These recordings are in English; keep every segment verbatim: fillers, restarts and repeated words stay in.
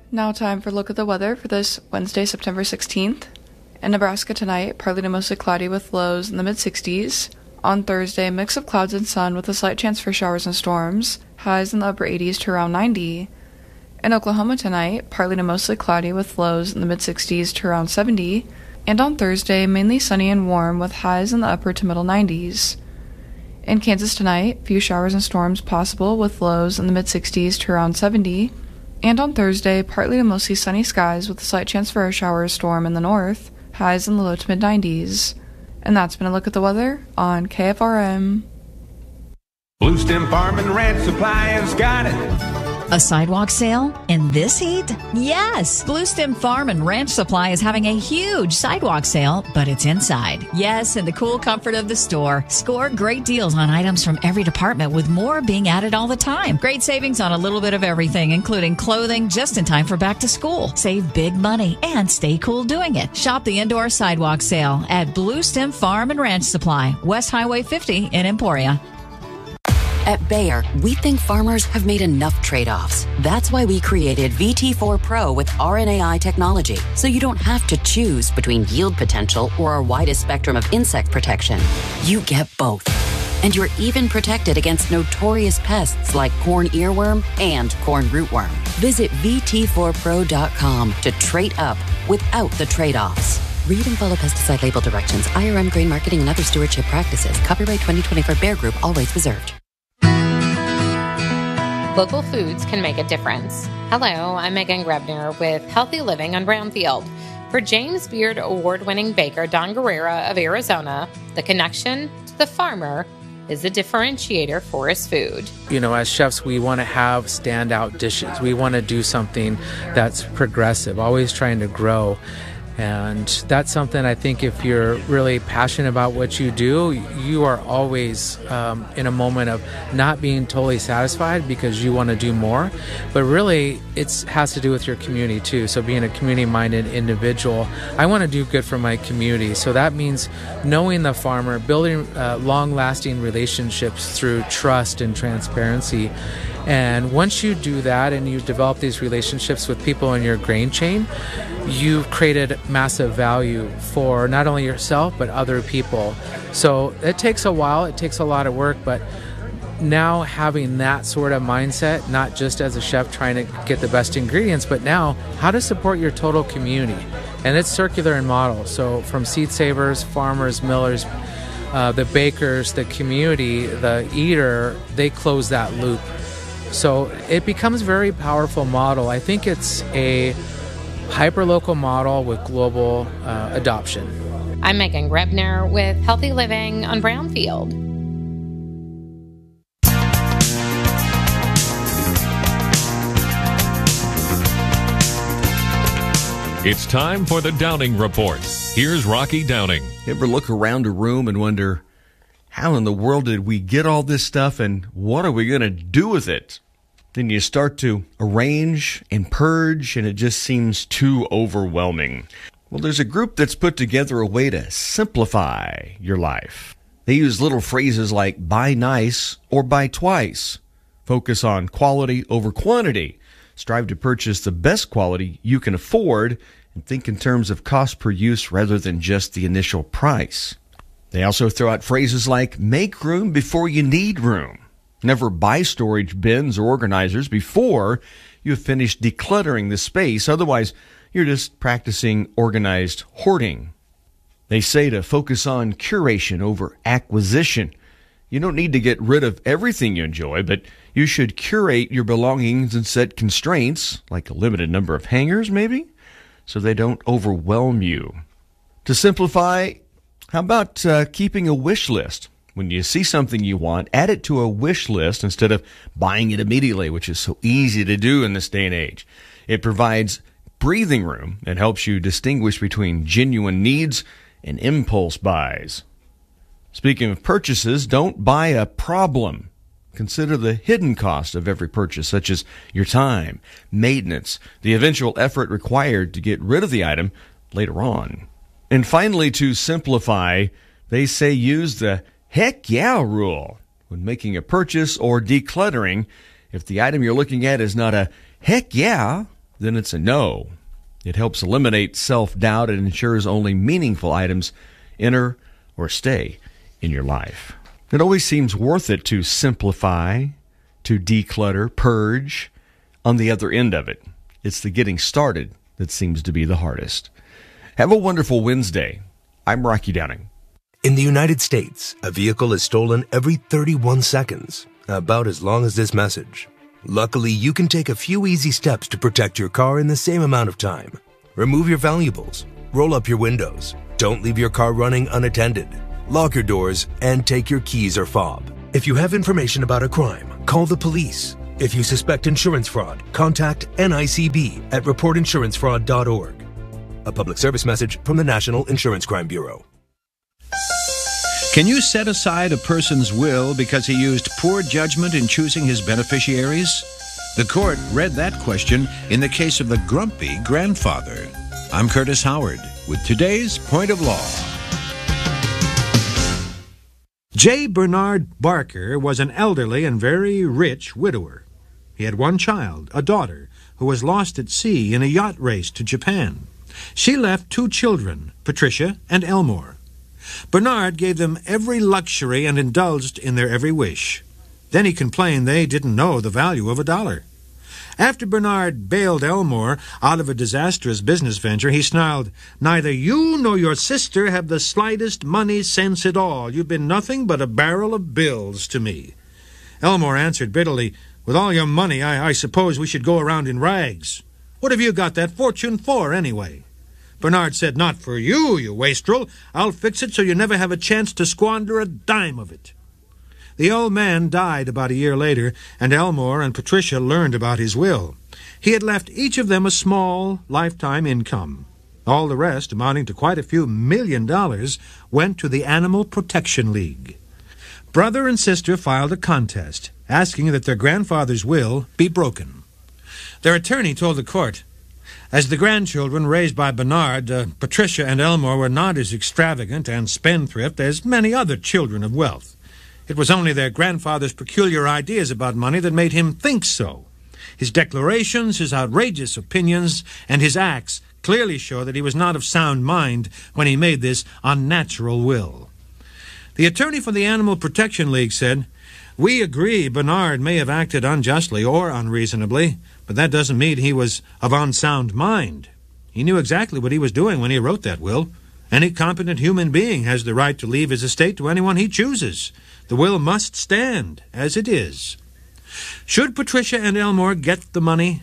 Now time for a look at the weather for this Wednesday, September sixteenth. In Nebraska tonight, partly to mostly cloudy with lows in the mid-sixties. On Thursday, a mix of clouds and sun with a slight chance for showers and storms, highs in the upper eighties to around ninety. In Oklahoma tonight, partly to mostly cloudy with lows in the mid-sixties to around seventy. And on Thursday, mainly sunny and warm with highs in the upper to middle nineties. In Kansas tonight, few showers and storms possible with lows in the mid-sixties to around seventy. And on Thursday, partly to mostly sunny skies with a slight chance for a shower or storm in the north, highs in the low to mid-nineties. And that's been a look at the weather on K F R M. Blue Stem Farm and Ranch Supply has got it. A sidewalk sale in this heat? Yes! Blue Stem Farm and Ranch Supply is having a huge sidewalk sale, but it's inside. Yes, in the cool comfort of the store. Score great deals on items from every department with more being added all the time. Great savings on a little bit of everything, including clothing just in time for back to school. Save big money and stay cool doing it. Shop the indoor sidewalk sale at Blue Stem Farm and Ranch Supply, West Highway fifty in Emporia. At Bayer, we think farmers have made enough trade-offs. That's why we created V T four Pro with R N A I technology, so you don't have to choose between yield potential or our widest spectrum of insect protection. You get both. And you're even protected against notorious pests like corn earworm and corn rootworm. Visit V T four pro dot com to trade up without the trade-offs. Read and follow pesticide label directions, I R M grain marketing and other stewardship practices. Copyright twenty twenty-four Bayer Group, all rights reserved. Local foods can make a difference. Hello, I'm Megan Grebner with Healthy Living on Brownfield. For James Beard award-winning baker Don Guerrera of Arizona, the connection to the farmer is the differentiator for his food. You know, as chefs, we want to have standout dishes. We want to do something that's progressive, always trying to grow. And that's something I think if you're really passionate about what you do, you are always um, in a moment of not being totally satisfied because you want to do more. But really, it has to do with your community too. So being a community-minded individual, I want to do good for my community. So that means knowing the farmer, building uh, long-lasting relationships through trust and transparency. And once you do that and you develop these relationships with people in your grain chain, you've created massive value for not only yourself, but other people. So it takes a while, it takes a lot of work, but now having that sort of mindset, not just as a chef trying to get the best ingredients, but now how to support your total community. And it's circular in model. So from seed savers, farmers, millers, uh, the bakers, the community, the eater, they close that loop. So it becomes a very powerful model. I think it's a hyperlocal model with global uh, adoption. I'm Megan Grebner with Healthy Living on Brownfield. It's time for the Downing Report. Here's Rocky Downing. You ever look around a room and wonder, how in the world did we get all this stuff and what are we going to do with it? Then you start to arrange and purge and it just seems too overwhelming. Well, there's a group that's put together a way to simplify your life. They use little phrases like buy nice or buy twice. Focus on quality over quantity. Strive to purchase the best quality you can afford and think in terms of cost per use rather than just the initial price. They also throw out phrases like make room before you need room. Never buy storage bins or organizers before you have finished decluttering the space. Otherwise, you're just practicing organized hoarding. They say to focus on curation over acquisition. You don't need to get rid of everything you enjoy, but you should curate your belongings and set constraints, like a limited number of hangers maybe, so they don't overwhelm you. To simplify, how about uh, keeping a wish list? When you see something you want, add it to a wish list instead of buying it immediately, which is so easy to do in this day and age. It provides breathing room and helps you distinguish between genuine needs and impulse buys. Speaking of purchases, don't buy a problem. Consider the hidden cost of every purchase, such as your time, maintenance, the eventual effort required to get rid of the item later on. And finally, to simplify, they say use the heck yeah rule when making a purchase or decluttering. If the item you're looking at is not a heck yeah, then it's a no. It helps eliminate self-doubt and ensures only meaningful items enter or stay in your life. It always seems worth it to simplify, to declutter, purge. On the other end of it, it's the getting started that seems to be the hardest. Have a wonderful Wednesday. I'm Rocky Downing. In the United States, a vehicle is stolen every thirty-one seconds, about as long as this message. Luckily, you can take a few easy steps to protect your car in the same amount of time. Remove your valuables, roll up your windows, don't leave your car running unattended, lock your doors, and take your keys or fob. If you have information about a crime, call the police. If you suspect insurance fraud, contact N I C B at report insurance fraud dot org. A public service message from the National Insurance Crime Bureau. Can you set aside a person's will because he used poor judgment in choosing his beneficiaries? The court read that question in the case of the grumpy grandfather. I'm Curtis Howard with today's Point of Law. J. Bernard Barker was an elderly and very rich widower. He had one child, a daughter, who was lost at sea in a yacht race to Japan. She left two children, Patricia and Elmore. Bernard gave them every luxury and indulged in their every wish. Then he complained they didn't know the value of a dollar. After Bernard bailed Elmore out of a disastrous business venture, he snarled, "Neither you nor your sister have the slightest money sense at all. You've been nothing but a barrel of bills to me." Elmore answered bitterly, "With all your money, I, I suppose we should go around in rags. What have you got that fortune for, anyway?" Bernard said, "Not for you, you wastrel. I'll fix it so you never have a chance to squander a dime of it." The old man died about a year later, and Elmore and Patricia learned about his will. He had left each of them a small, lifetime income. All the rest, amounting to quite a few million dollars, went to the Animal Protection League. Brother and sister filed a contest, asking that their grandfather's will be broken. Their attorney told the court, as the grandchildren raised by Bernard, uh, Patricia and Elmore were not as extravagant and spendthrift as many other children of wealth. It was only their grandfather's peculiar ideas about money that made him think so. His declarations, his outrageous opinions, and his acts clearly show that he was not of sound mind when he made this unnatural will. The attorney for the Animal Protection League said, "We agree Bernard may have acted unjustly or unreasonably, but that doesn't mean he was of unsound mind. He knew exactly what he was doing when he wrote that will. Any competent human being has the right to leave his estate to anyone he chooses. The will must stand as it is." Should Patricia and Elmore get the money?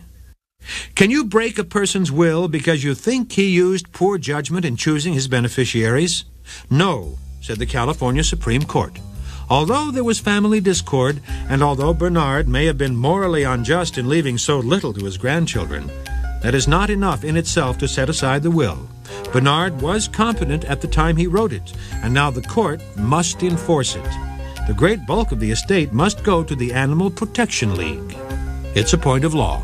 Can you break a person's will because you think he used poor judgment in choosing his beneficiaries? No, said the California Supreme Court. Although there was family discord, and although Bernard may have been morally unjust in leaving so little to his grandchildren, that is not enough in itself to set aside the will. Bernard was competent at the time he wrote it, and now the court must enforce it. The great bulk of the estate must go to the Animal Protection League. It's a point of law.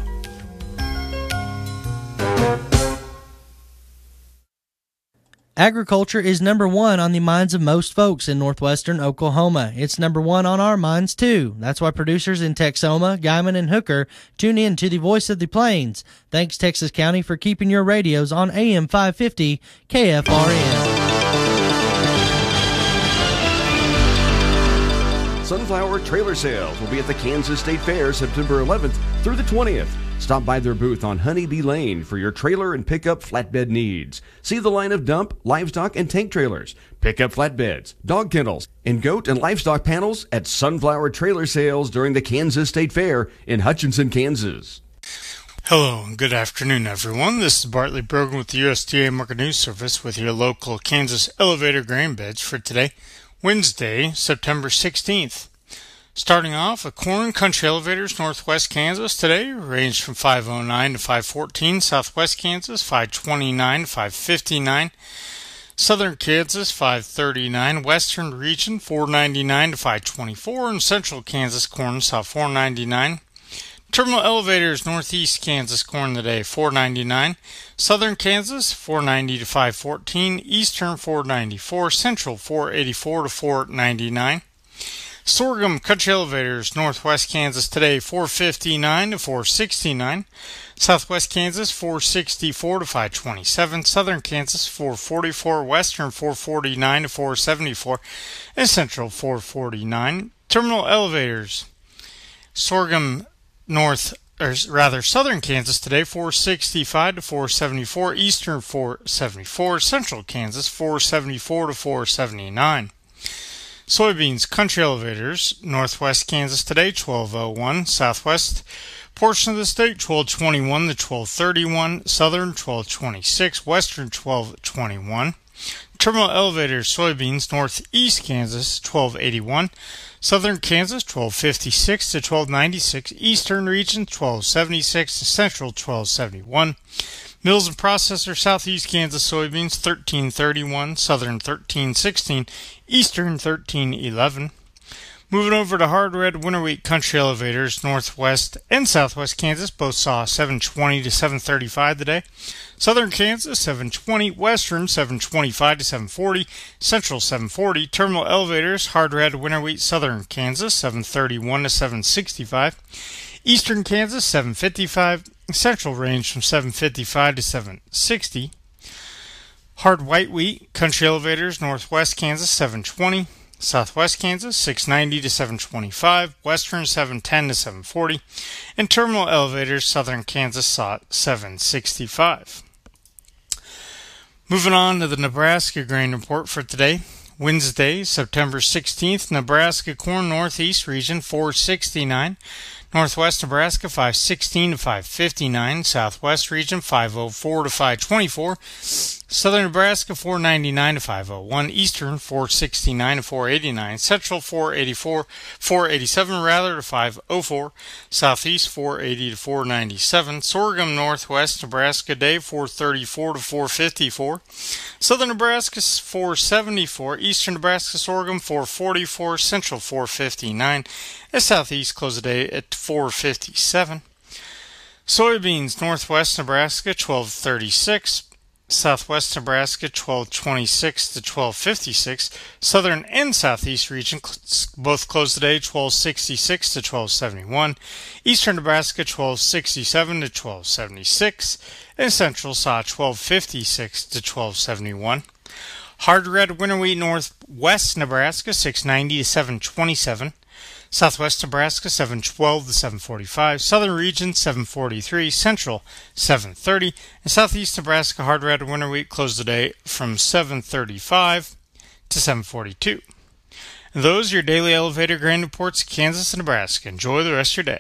Agriculture is number one on the minds of most folks in northwestern Oklahoma. It's number one on our minds, too. That's why producers in Texoma, Guymon, and Hooker tune in to the Voice of the Plains. Thanks, Texas County, for keeping your radios on A M five fifty K F R N. Sunflower Trailer Sales will be at the Kansas State Fair September eleventh through the twentieth. Stop by their booth on Honeybee Lane for your trailer and pickup flatbed needs. See the line of dump, livestock, and tank trailers, pickup flatbeds, dog kennels, and goat and livestock panels at Sunflower Trailer Sales during the Kansas State Fair in Hutchinson, Kansas. Hello and good afternoon, everyone. This is Bartley Brogan with the U S D A Market News Service with your local Kansas elevator grain beds for today, Wednesday, September sixteenth. Starting off, with corn country elevators northwest Kansas today ranged from five oh nine to five fourteen, southwest Kansas five twenty-nine to five fifty-nine, southern Kansas five thirty-nine, western region four ninety-nine to five twenty-four, and central Kansas corn south four ninety-nine. Terminal elevators northeast Kansas corn today four ninety-nine, southern Kansas four ninety to five fourteen, eastern four ninety-four, central four eighty-four to four ninety-nine. Sorghum Country Elevators, Northwest Kansas today, four fifty-nine to four sixty-nine. Southwest Kansas, four sixty-four to five twenty-seven. Southern Kansas, four forty-four. Western, four forty-nine to four seventy-four. And Central, four forty-nine. Terminal Elevators, Sorghum North, or rather Southern Kansas today, four sixty-five to four seventy-four. Eastern, four seventy-four. Central Kansas, four seventy-four to four seventy-nine. Soybeans Country Elevators, Northwest Kansas today, twelve oh one. Southwest portion of the state, twelve twenty-one to twelve thirty-one. Southern, twelve twenty-six. Western, twelve twenty-one. Terminal Elevators Soybeans, Northeast Kansas, twelve eighty-one. Southern Kansas, twelve fifty-six to twelve ninety-six. Eastern Region, twelve seventy-six. Central, twelve seventy-one. Mills and Processor Southeast Kansas soybeans, thirteen thirty-one. Southern, thirteen sixteen. Eastern, thirteen eleven. Moving over to hard red winter wheat country elevators, Northwest and Southwest Kansas both saw seven twenty to seven thirty-five today. Southern Kansas, seven twenty. Western, seven twenty-five to seven forty. Central, seven forty. Terminal elevators, hard red winter wheat Southern Kansas, seven thirty-one to seven sixty-five. Eastern Kansas, seven fifty-five. Central range from seven fifty-five to seven sixty. Hard white wheat country elevators, Northwest Kansas, seven twenty. Southwest Kansas, six ninety to seven twenty-five. Western, seven ten to seven forty. And terminal elevators, Southern Kansas saw seven sixty-five. Moving on to the Nebraska grain report for today. Wednesday, September sixteenth, Nebraska corn Northeast region, four sixty-nine. Northwest Nebraska, five sixteen to five fifty-nine. Southwest region, five oh four to five twenty-four. Southern Nebraska, four ninety-nine to five oh one. Eastern, four sixty-nine to four eighty-nine. Central, four eighty-four, four eighty-seven rather to five oh four. Southeast, four eighty to four ninety-seven. Sorghum Northwest Nebraska day, four thirty-four to four fifty-four. Southern Nebraska, four seventy-four. Eastern Nebraska sorghum, four forty-four. Central, four fifty-nine. And Southeast closed the day at four fifty-seven. Soybeans Northwest Nebraska, twelve thirty-six. Southwest Nebraska, twelve twenty-six to twelve fifty-six. Southern and Southeast region both closed today, twelve sixty-six to twelve seventy-one. Eastern Nebraska, twelve sixty-seven to twelve seventy-six. And Central saw twelve fifty-six to twelve seventy-one. Hard red winter wheat Northwest Nebraska, six ninety to seven twenty-seven. Southwest Nebraska, seven twelve to seven forty-five. Southern region, seven forty-three. Central, seven thirty. And Southeast Nebraska hard red winter wheat closed the day from seven thirty-five to seven forty-two. And those are your daily elevator grain reports, Kansas and Nebraska. Enjoy the rest of your day.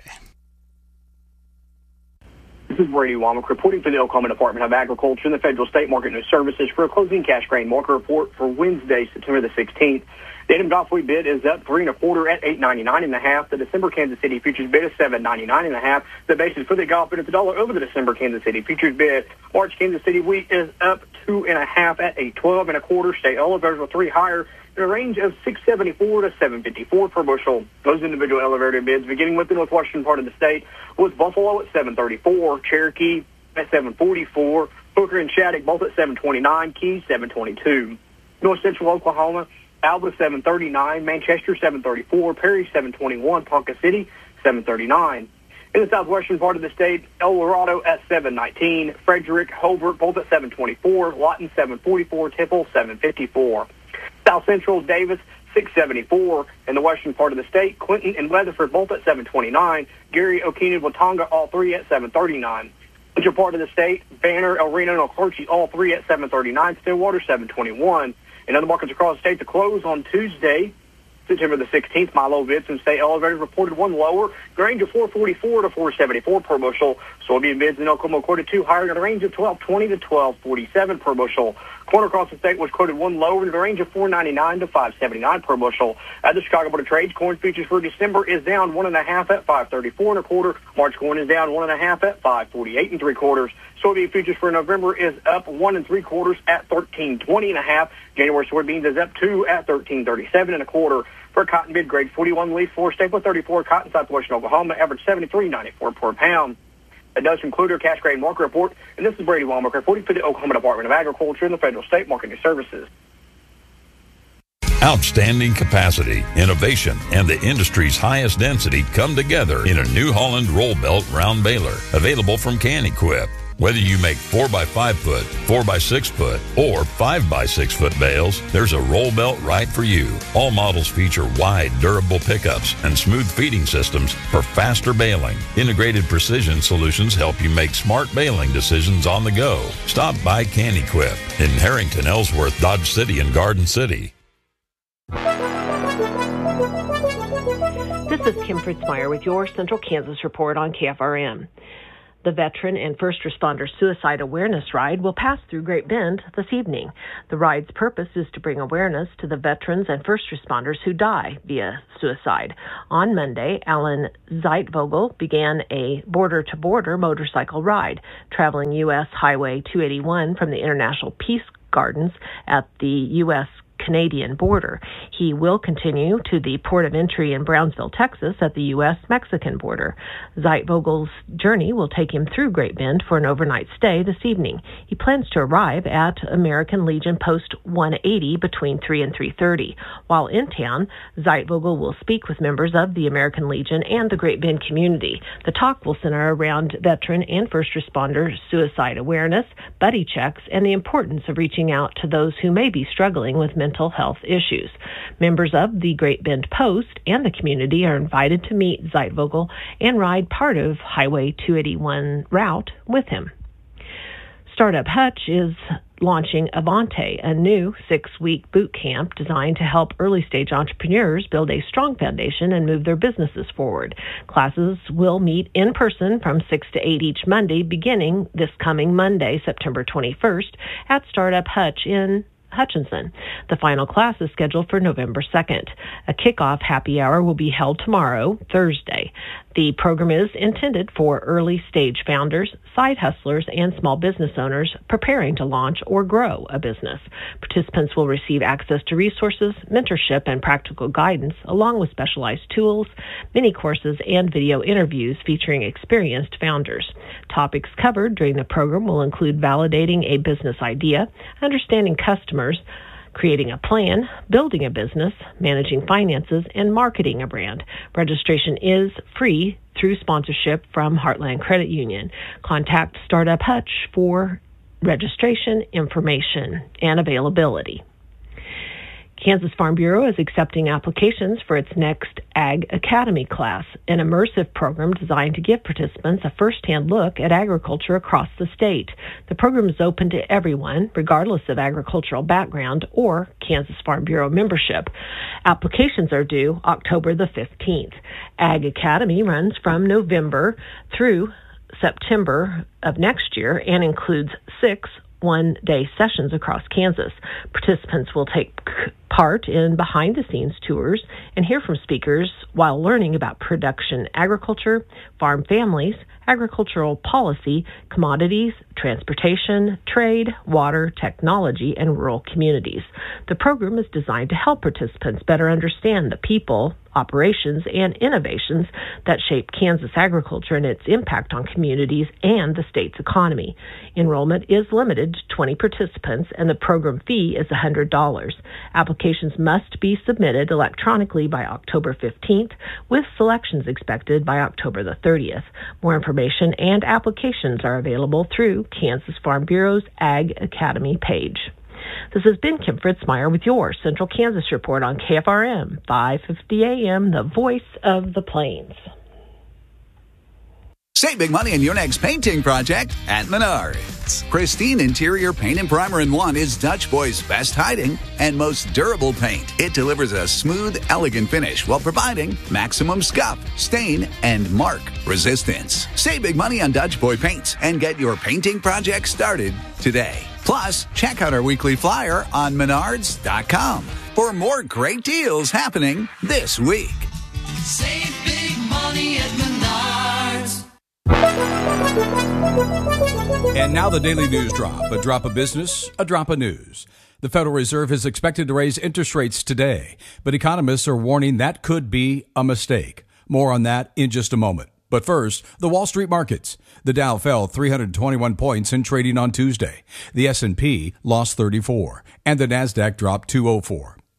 This is Brady Womack reporting for the Oklahoma Department of Agriculture and the Federal State Market News Services for a closing cash grain market report for Wednesday, September the sixteenth. The Adam Golf Wheat bid is up three and a quarter at eight ninety-nine and a half. The December Kansas City futures bid is seven ninety-nine and a half. The basis for the golf bid is a dollar over the December Kansas City futures bid. March Kansas City wheat is up two and a half at eight twelve and a quarter. State elevators are three higher in a range of six seventy-four to seven fifty-four per bushel. Those individual elevator bids, beginning with the northwestern part of the state, was Buffalo at seven thirty-four, Cherokee at seven forty-four, Hooker and Shattuck both at seven twenty-nine, Keys seven twenty-two. North Central Oklahoma, Alba seven thirty-nine, Manchester seven thirty-four, Perry seven twenty-one, Ponca City seven thirty-nine. In the southwestern part of the state, El Dorado at seven nineteen, Frederick, Hobart both at seven twenty-four, Lawton seven forty-four, Temple seven fifty-four. South Central, Davis six seventy-four. In the western part of the state, Clinton and Weatherford both at seven twenty-nine, Gary, Okina, Watauga all three at seven thirty-nine. Central part of the state, Banner, El Reno, and Okarche all three at seven thirty-nine, Stillwater seven twenty-one. In other markets across the state, to close on Tuesday, September the sixteenth, Milo bids and state elevators reported one lower, range of four forty-four to four seventy-four per bushel. Soybean bids in Oklahoma quoted two higher in a range of twelve twenty to twelve forty-seven per bushel. Corn across the state was quoted one lower in the range of four ninety-nine to five seventy-nine per bushel. At the Chicago Board of Trade, corn futures for December is down one and a half at five thirty-four and a quarter. March corn is down one and a half at five forty-eight and three quarters. Soybean futures for November is up one and three quarters at thirteen twenty and a half. January soybeans is up two at thirteen thirty-seven and a quarter. For cotton bid grade forty-one leaf four staple thirty-four cotton southwestern Oklahoma average seventy-three ninety-four per pound. That does conclude our cash grain market report. And this is Brady Womack reporting for the Oklahoma Department of Agriculture and the Federal State Market News Services. Outstanding capacity, innovation, and the industry's highest density come together in a New Holland roll belt round baler, available from Can-Equip. Whether you make four by five foot, four by six foot, or five by six foot bales, there's a roll belt right for you. All models feature wide, durable pickups and smooth feeding systems for faster baling. Integrated precision solutions help you make smart baling decisions on the go. Stop by Can-Equip in Harrington, Ellsworth, Dodge City, and Garden City. This is Kim Fritzmeyer with your Central Kansas Report on K F R M. The Veteran and First Responder Suicide Awareness Ride will pass through Great Bend this evening. The ride's purpose is to bring awareness to the veterans and first responders who die via suicide. On Monday, Alan Zeitvogel began a border-to-border motorcycle ride, traveling U S Highway two eighty-one from the International Peace Gardens at the U S Canadian border. He will continue to the port of entry in Brownsville, Texas at the U S Mexican border. Zeitvogel's journey will take him through Great Bend for an overnight stay this evening. He plans to arrive at American Legion Post one eighty between three and three thirty. While in town, Zeitvogel will speak with members of the American Legion and the Great Bend community. The talk will center around veteran and first responder suicide awareness, buddy checks, and the importance of reaching out to those who may be struggling with mental health issues. Members of the Great Bend Post and the community are invited to meet Zeitvogel and ride part of Highway two eighty-one route with him. Startup Hutch is launching Avante, a new six-week boot camp designed to help early-stage entrepreneurs build a strong foundation and move their businesses forward. Classes will meet in person from six to eight each Monday, beginning this coming Monday, September twenty-first, at Startup Hutch in Hutchinson. The final class is scheduled for November second. A kickoff happy hour will be held tomorrow, Thursday. The program is intended for early-stage founders, side hustlers, and small business owners preparing to launch or grow a business. Participants will receive access to resources, mentorship, and practical guidance, along with specialized tools, mini courses, and video interviews featuring experienced founders. Topics covered during the program will include validating a business idea, understanding customers, creating a plan, building a business, managing finances, and marketing a brand. Registration is free through sponsorship from Heartland Credit Union. Contact Startup Hutch for registration, information, and availability. Kansas Farm Bureau is accepting applications for its next Ag Academy class, an immersive program designed to give participants a first-hand look at agriculture across the state. The program is open to everyone, regardless of agricultural background or Kansas Farm Bureau membership. Applications are due October the fifteenth. Ag Academy runs from November through September of next year and includes six one-day sessions across Kansas. Participants will take part in behind-the-scenes tours and hear from speakers while learning about production agriculture, farm families, agricultural policy, commodities, transportation, trade, water, technology, and rural communities. The program is designed to help participants better understand the people, operations, and innovations that shape Kansas agriculture and its impact on communities and the state's economy. Enrollment is limited to twenty participants, and the program fee is one hundred dollars. Applications must be submitted electronically by October fifteenth, with selections expected by October the thirtieth. More information and applications are available through Kansas Farm Bureau's Ag Academy page. This has been Kim Fritzmeyer with your Central Kansas Report on K F R M, five fifty A M, the voice of the plains. Save big money on your next painting project at Menards. Pristine interior paint and primer in one is Dutch Boy's best hiding and most durable paint. It delivers a smooth, elegant finish while providing maximum scuff, stain, and mark resistance. Save big money on Dutch Boy paints and get your painting project started today. Plus, check out our weekly flyer on menards dot com for more great deals happening this week. Save big money at Menards. And now the Daily News Drop. A drop of business, a drop of news. The Federal Reserve is expected to raise interest rates today, but economists are warning that could be a mistake. More on that in just a moment. But first, the Wall Street markets. The Dow fell three hundred twenty-one points in trading on Tuesday. The S and P lost thirty-four, and the Nasdaq dropped two oh four.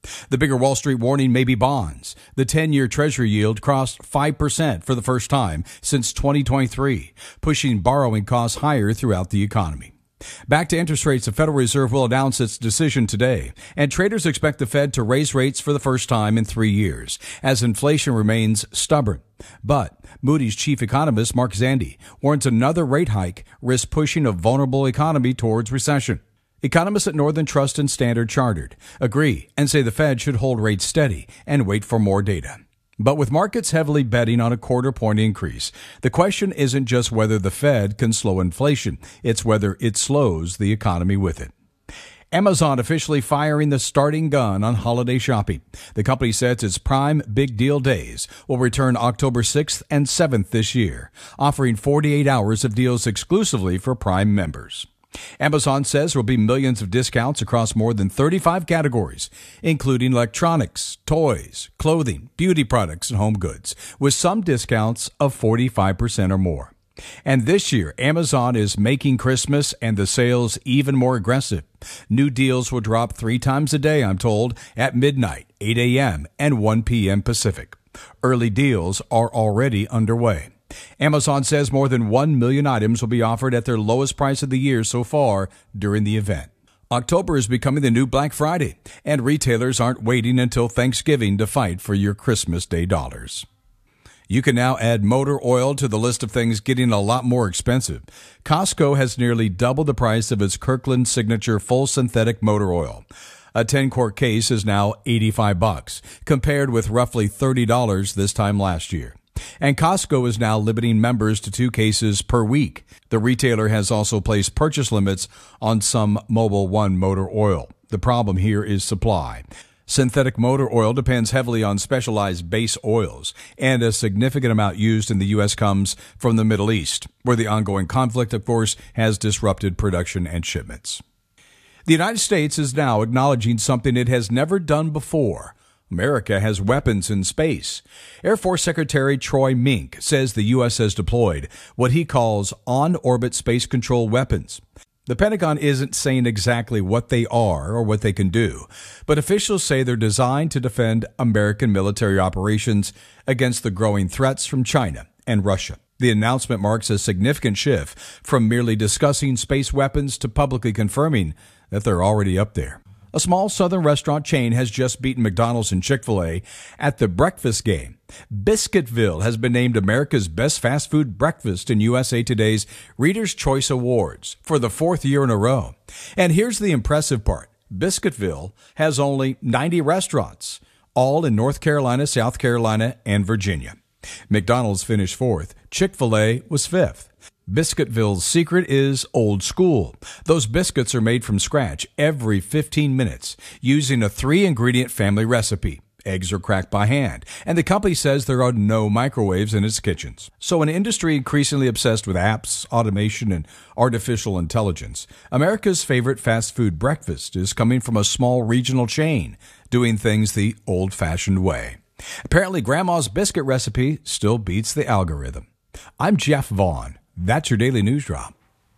The bigger Wall Street warning may be bonds. The ten-year Treasury yield crossed five percent for the first time since twenty twenty-three, pushing borrowing costs higher throughout the economy. Back to interest rates, the Federal Reserve will announce its decision today, and traders expect the Fed to raise rates for the first time in three years, as inflation remains stubborn. But Moody's chief economist, Mark Zandi, warns another rate hike risks pushing a vulnerable economy towards recession. Economists at Northern Trust and Standard Chartered agree and say the Fed should hold rates steady and wait for more data. But with markets heavily betting on a quarter point increase, the question isn't just whether the Fed can slow inflation, it's whether it slows the economy with it. Amazon officially firing the starting gun on holiday shopping. The company says its Prime Big Deal Days will return October sixth and seventh this year, offering forty-eight hours of deals exclusively for Prime members. Amazon says there will be millions of discounts across more than thirty-five categories, including electronics, toys, clothing, beauty products, and home goods, with some discounts of forty-five percent or more. And this year, Amazon is making Christmas and the sales even more aggressive. New deals will drop three times a day, I'm told, at midnight, eight a.m., and one p.m. Pacific. Early deals are already underway. Amazon says more than one million items will be offered at their lowest price of the year so far during the event. October is becoming the new Black Friday, and retailers aren't waiting until Thanksgiving to fight for your Christmas Day dollars. You can now add motor oil to the list of things getting a lot more expensive. Costco has nearly doubled the price of its Kirkland Signature full synthetic motor oil. A ten-quart case is now eighty-five bucks, compared with roughly thirty dollars this time last year. And Costco is now limiting members to two cases per week. The retailer has also placed purchase limits on some Mobil one motor oil. The problem here is supply. Synthetic motor oil depends heavily on specialized base oils, and a significant amount used in the U S comes from the Middle East, where the ongoing conflict, of course, has disrupted production and shipments. The United States is now acknowledging something it has never done before. America has weapons in space. Air Force Secretary Troy Mink says the U S has deployed what he calls on-orbit space control weapons. The Pentagon isn't saying exactly what they are or what they can do, but officials say they're designed to defend American military operations against the growing threats from China and Russia. The announcement marks a significant shift from merely discussing space weapons to publicly confirming that they're already up there. A small southern restaurant chain has just beaten McDonald's and Chick-fil-A at the breakfast game. Biscuitville has been named America's best fast food breakfast in U S A Today's Reader's Choice Awards for the fourth year in a row. And here's the impressive part. Biscuitville has only ninety restaurants, all in North Carolina, South Carolina, and Virginia. McDonald's finished fourth. Chick-fil-A was fifth. Biscuitville's secret is old school. Those biscuits are made from scratch every fifteen minutes using a three-ingredient family recipe. Eggs are cracked by hand, and the company says there are no microwaves in its kitchens. So an industry increasingly obsessed with apps, automation, and artificial intelligence, America's favorite fast food breakfast is coming from a small regional chain, doing things the old-fashioned way. Apparently, Grandma's biscuit recipe still beats the algorithm. I'm Jeff Vaughn. That's your Daily News Drop.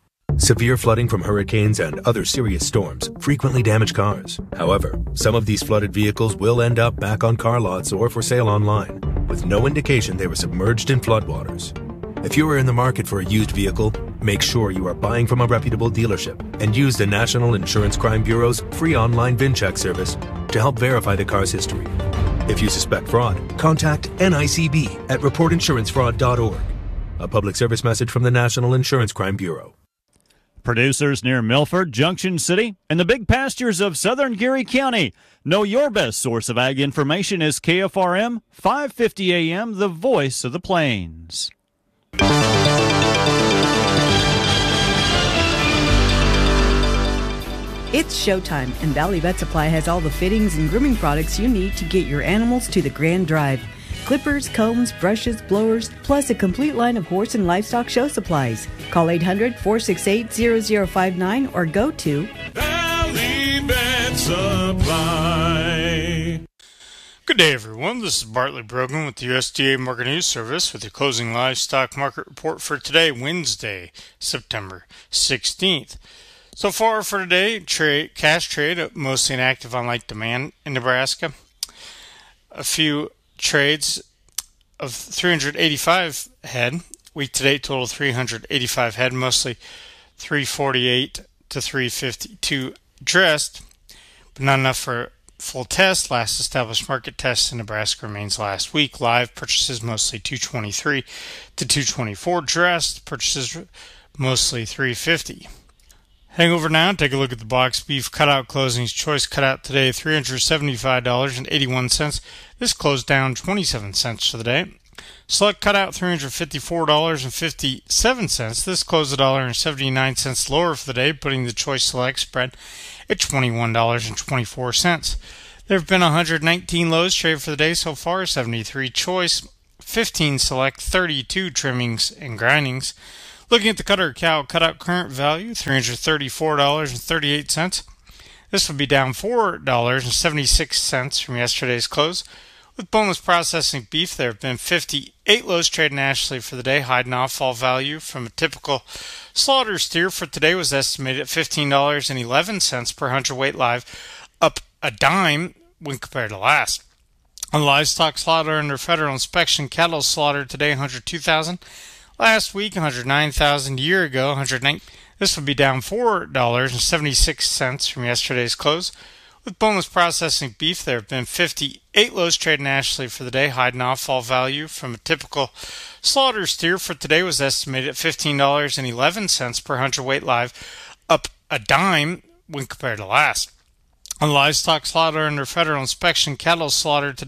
Severe flooding from hurricanes and other serious storms frequently damage cars. However, some of these flooded vehicles will end up back on car lots or for sale online, with no indication they were submerged in floodwaters. If you are in the market for a used vehicle, make sure you are buying from a reputable dealership and use the National Insurance Crime Bureau's free online VIN check service to help verify the car's history. If you suspect fraud, contact N I C B at report insurance fraud dot org. A public service message from the National Insurance Crime Bureau. Producers near Milford, Junction City, and the big pastures of southern Geary County know your best source of ag information is K F R M, five fifty A M, the voice of the plains. It's showtime, and Valley Vet Supply has all the fittings and grooming products you need to get your animals to the grand drive. Clippers, combs, brushes, blowers, plus a complete line of horse and livestock show supplies. Call eight hundred, four six eight, zero zero five nine or go to Valley Vet Supply. Good day, everyone. This is Bartley Brogan with the U S D A Market News Service with your closing livestock market report for today, Wednesday, September sixteenth. So far for today, trade, cash trade, mostly inactive on light demand in Nebraska. A few trades of three hundred eighty-five head. Week to date total three hundred eighty-five head, mostly three forty-eight to three fifty-two dressed, but not enough for full test. Last established market test in Nebraska remains last week. Live purchases mostly two twenty-three to two twenty-four dressed. Purchases mostly three fifty. Hang over now and take a look at the box beef cutout closings. Choice cutout today three hundred seventy-five dollars and eighty-one cents. This closed down twenty-seven cents for the day. Select cutout three hundred fifty-four dollars and fifty-seven cents. This closed a dollar and seventy-nine cents lower for the day, putting the choice select spread at twenty-one dollars and twenty-four cents. There have been one hundred nineteen lows traded for the day so far, seventy-three choice, fifteen select, thirty-two trimmings and grindings. Looking at the cutter cow cutout current value, three hundred thirty-four dollars and thirty-eight cents. This would be down four dollars and seventy-six cents from yesterday's close. With boneless processing beef, there have been fifty-eight lows traded nationally for the day. Hide and offal value from a typical slaughter steer for today was estimated at fifteen dollars and eleven cents per hundredweight live, up a dime when compared to last. On livestock slaughter under federal inspection, cattle slaughtered today one hundred two thousand. Last week, one hundred nine thousand. A year ago, one hundred nine thousand. This would be down four dollars and seventy-six cents from yesterday's close. With boneless processing beef, there have been fifty-eight lows traded nationally for the day. Hide and offal value from a typical slaughter steer for today was estimated at fifteen dollars and eleven cents per hundredweight live, up a dime when compared to last. On livestock slaughter under federal inspection, cattle slaughtered today